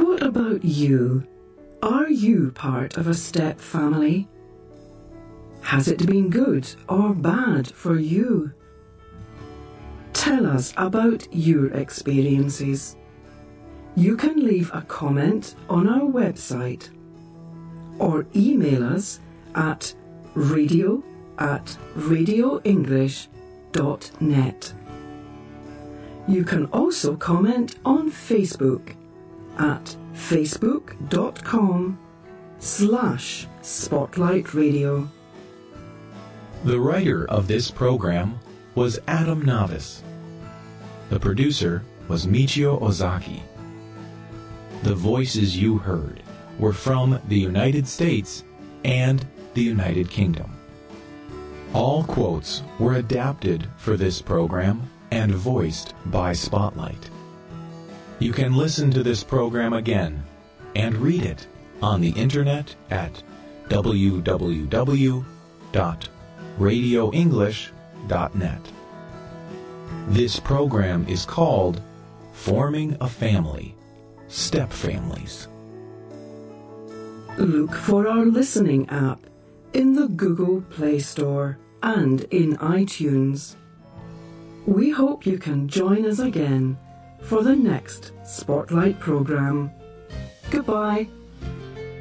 What about you? Are you part of a step family? Has it been good or bad for you? Tell us about your experiences. You can leave a comment on our website or email us at radio@radioenglish.net. You can also comment on Facebook at facebook.com/Spotlight Radio. The writer of this program was Adam Navis. The producer was Michio Ozaki. The voices you heard were from the United States and the United Kingdom. All quotes were adapted for this program and voiced by Spotlight. You can listen to this program again and read it on the internet at www.radioenglish.net. This program is called Forming a Family, Step Families. Look for our listening app in the Google Play Store and in iTunes. We hope you can join us again for the next Spotlight program. Goodbye.